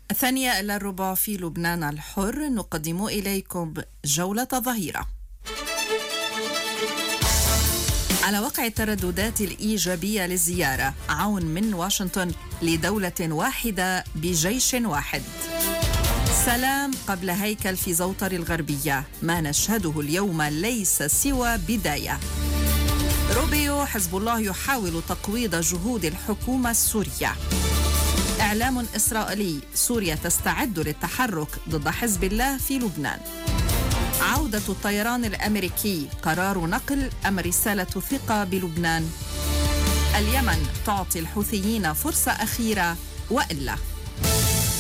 الثانية إلى الربع في لبنان الحر نقدم إليكم جولة ظهيرة على وقع الترددات الإيجابية للزيارة، عون من واشنطن لدولة واحدة بجيش واحد. سلام قبل هيكل في زوطر الغربية، ما نشهده اليوم ليس سوى بداية. روبيو، حزب الله يحاول تقويض جهود الحكومة السورية. إعلام إسرائيلي، سوريا تستعد للتحرك ضد حزب الله في لبنان. عودة الطيران الأمريكي، قرار نقل أم رسالة ثقة بلبنان. اليمن تعطي الحوثيين فرصة أخيرة وإلا.